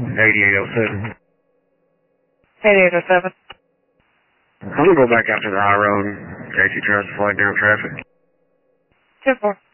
8807. 8807. I'm going to go back out to the high road in case he tries to flag down traffic. 10-4.